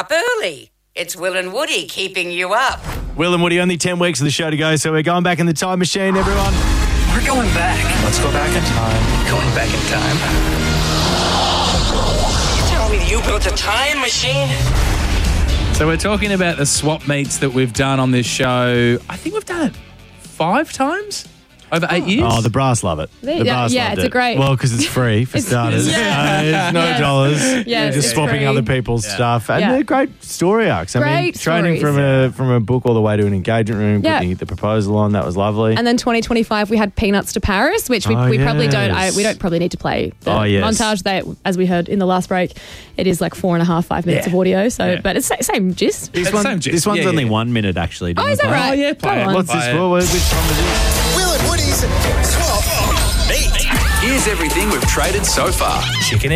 up early. It's Will and Woody keeping you up. Will and Woody, only 10 weeks of the show to go, so we're going back in the time machine, everyone. We're going back. Let's go back in time. Going back in time. You tell me you built a time machine? So we're talking about the swap meets that we've done on this show. I think we've done it 5 times over 8 years. Oh, the brass love it. The brass yeah, loved it's a it. great- Well, because it's free for starters. There's no dollars. Yeah, You're just it's swapping free. other people's stuff. And Yeah. they're great story arcs. I mean, Great training stories. from a book all the way to an engagement room, Yeah. putting the proposal on, that was lovely. And then 2025, we had Peanuts to Paris, which we probably don't. We don't probably need to play the montage. That, as we heard in the last break, it is like 4.5, 5 minutes of audio. So, but it's same gist. This one's only 1 minute, actually. Oh, is that right? Oh, yeah, Go on. What's this for? Which one was this? Will and Woody's Swap Meet. Here's everything we've traded so far. Chicken